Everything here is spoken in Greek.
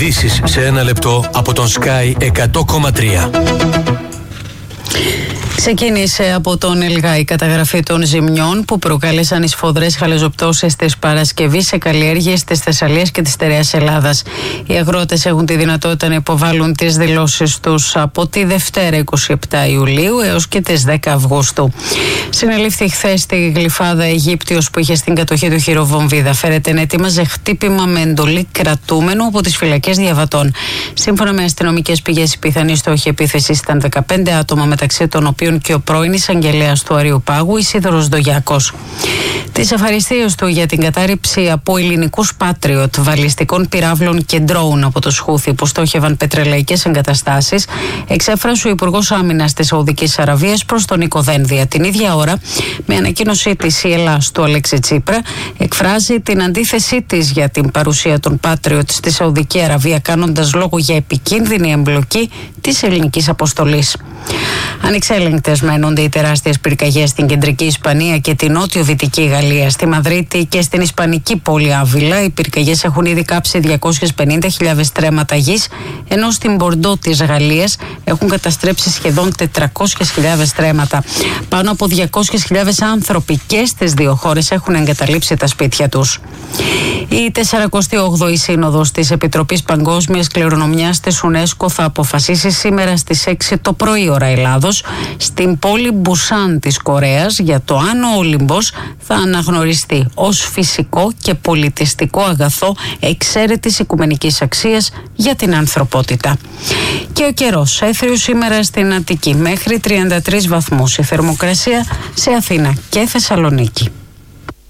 Ειδήσεις σε ένα λεπτό από τον Sky 100,3. Ξεκίνησε από τον ΕΛΓΑ η καταγραφή των ζημιών που προκάλεσαν οι σφοδρές χαλαζοπτώσεις της Παρασκευής σε καλλιέργειες της Θεσσαλίας και της Στερεάς Ελλάδας. Οι αγρότες έχουν τη δυνατότητα να υποβάλουν τις δηλώσεις τους από τη Δευτέρα 27 Ιουλίου έως και τις 10 Αυγούστου. Συνελήφθη χθες στη Γλυφάδα Αιγύπτιος που είχε στην κατοχή του χειροβομβίδα. Φέρεται να ετοίμαζε χτύπημα με εντολή κρατούμενου από τις φυλακές διαβατών. Σύμφωνα με αστυνομικές πηγές, η πιθανή στόχη επίθεσης ήταν 15 άτομα, μεταξύ των οποίων και ο πρώην εισαγγελέας του Αριού Πάγου, Ισίδωρος Ντογιάκος. Τις ευχαριστίες του για την κατάρριψη από ελληνικούς Patriot βαλιστικών πυράβλων και ντρόουν από τους Χούθι που στόχευαν πετρελαϊκές εγκαταστάσεις, εξέφρασε ο Υπουργός Άμυνας της Σαουδικής Αραβίας προς τον Νίκο Δένδια. Την ίδια ώρα, με ανακοίνωσή της η Ελλάς του Αλέξη Τσίπρα, εκφράζει την αντίθεσή της για την παρουσία των Patriot στη Σαουδική Αραβία, κάνοντας λόγο για επικίνδυνη εμπλοκή της ελληνικής αποστολής. Ανεξέλεγκτες μένονται οι τεράστιες πυρκαγιές στην κεντρική Ισπανία και την νότιο-δυτική Γαλλία. Στη Μαδρίτη και στην ισπανική πόλη Άβυλα, οι πυρκαγιές έχουν ήδη κάψει 250.000 στρέμματα γης, ενώ στην Μπορντό της Γαλλίας έχουν καταστρέψει σχεδόν 400.000 στρέμματα. Πάνω από 200.000 άνθρωποι και στις δύο χώρες έχουν εγκαταλείψει τα σπίτια τους. Η 48η Σύνοδος της Επιτροπής Παγκόσμιας Κληρονομιάς της UNESCO θα αποφασίσει σήμερα στις 6 το πρωί ώρα Ελλάδος στην πόλη Μπουσάν της Κορέας για το αν ο Όλυμπος θα αναγνωριστεί ως φυσικό και πολιτιστικό αγαθό εξαίρετης οικουμενικής αξίας για την ανθρωπότητα. Και ο καιρός. Έθριος σήμερα στην Αττική μέχρι 33 βαθμούς η θερμοκρασία, σε Αθήνα και Θεσσαλονίκη.